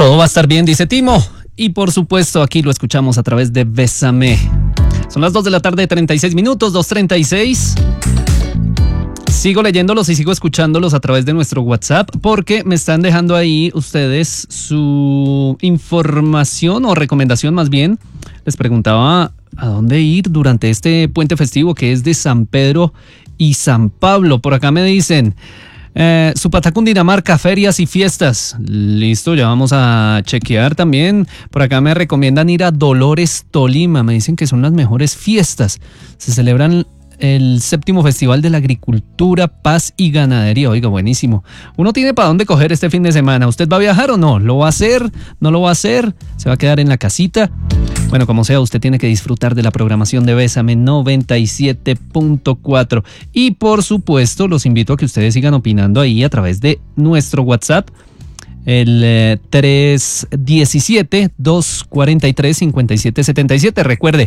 Todo va a estar bien, dice Timo. Y por supuesto, aquí lo escuchamos a través de Bésame. Son las 2 de la tarde, 36 minutos, 2:36. Sigo leyéndolos y sigo escuchándolos a través de nuestro WhatsApp porque me están dejando ahí ustedes su información o recomendación más bien. Les preguntaba a dónde ir durante este puente festivo que es de San Pedro y San Pablo. Por acá me dicen... Supatá, Cundinamarca, ferias y fiestas. Listo, ya vamos a chequear también. Por acá me recomiendan ir a Dolores, Tolima. Me dicen que son las mejores fiestas. Se celebran el 7º Festival de la Agricultura, Paz y Ganadería. Oiga, buenísimo. Uno tiene para dónde coger este fin de semana. ¿Usted va a viajar o no? ¿Lo va a hacer? ¿No lo va a hacer? ¿Se va a quedar en la casita? Bueno, como sea, usted tiene que disfrutar de la programación de Bésame 97.4. Y por supuesto, los invito a que ustedes sigan opinando ahí a través de nuestro WhatsApp, el 317-243-5777. Recuerde,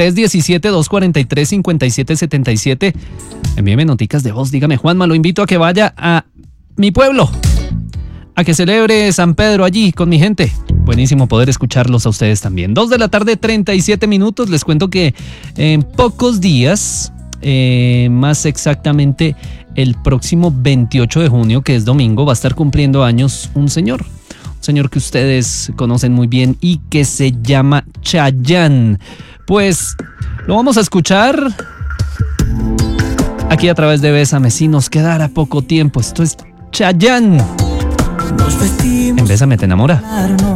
317-243-5777. Envíeme noticas de voz. Dígame, Juanma, lo invito a que vaya a mi pueblo, a que celebre San Pedro allí con mi gente. Buenísimo poder escucharlos a ustedes también. 2 de la tarde, 37 minutos. Les cuento que en pocos días, más exactamente el próximo 28 de junio, que es domingo, va a estar cumpliendo años un señor que ustedes conocen muy bien y que se llama Chayanne. Pues lo vamos a escuchar aquí a través de Bésame. Si nos quedara poco tiempo, esto es Chayanne. En Bésame te enamora.